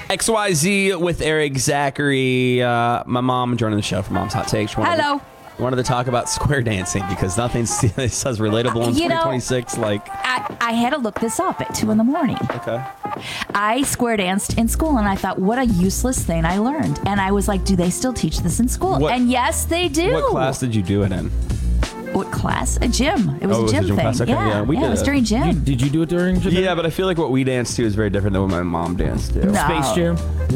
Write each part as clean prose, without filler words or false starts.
XYZ with Eric Zachary. My mom joining the show for Mom's Hot Takes. Hello. Wanted to talk about square dancing because nothing's as relatable in 2026. I had to look this up at 2 a.m. Okay. I square danced in school, and I thought, what a useless thing I learned. And I was like, do they still teach this in school? And yes, they do. What class did you do it in? What class? A gym. It was a gym thing. Class? Okay, yeah, it was during gym. Did you do it during gym? Yeah, but I feel like what we danced to is very different than what my mom danced to. No. Space Jam?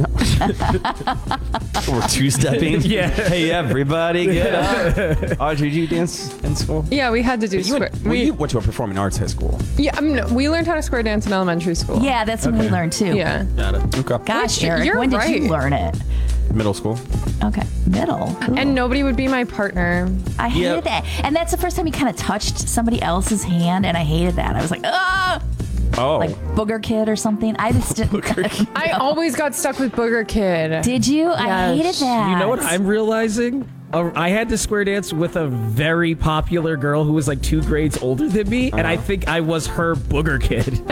We're two-stepping. Yeah. Hey, everybody, get up. Audrey, did you dance in school? Yeah, we had to do You went to a performing arts high school. Yeah, we learned how to square dance in elementary school. Yeah, that's when we learned too. Yeah. Got it. Okay. Gosh, Eric, when did you learn it? Middle school. Okay, middle. Ooh. And nobody would be my partner. I hated that. And that's the first time you kind of touched somebody else's hand, and I hated that. I was like, ah! Oh. Like Booger Kid or something. I just didn't. I always got stuck with Booger Kid. Did you? Yes. I hated that. You know what I'm realizing? I had to square dance with a very popular girl who was like 2 grades older than me, and I think I was her Booger Kid. You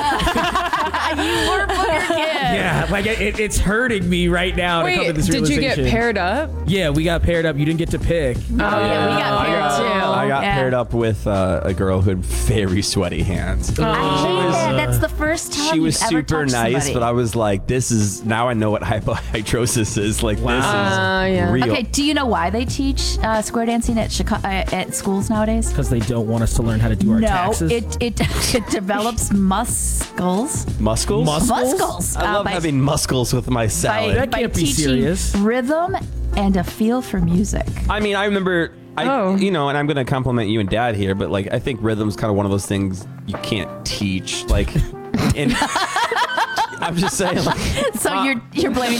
were Booger Kid. Yeah, like it's hurting me right now to come to Wait, this did you realization. get paired up? Yeah, we got paired up. You didn't get to pick. Oh, yeah, we got paired too. I got paired up with a girl who had very sweaty hands. I hate that. That's the first time She was you've ever super touched nice, somebody. but I was like, this is, now I know what hypohidrosis is. Like, this is real. Okay, do you know why they teach square dancing at at schools nowadays? Because they don't want us to learn how to do our taxes. It develops muscles. Muscles? Muscles. I love having muscles with my salad. That can't be teaching serious. Rhythm and a feel for music. I mean, I remember, and I'm going to compliment you and Dad here, but like, I think rhythm's kind of one of those things you can't teach. Like, and I'm just saying. Like, So you're blaming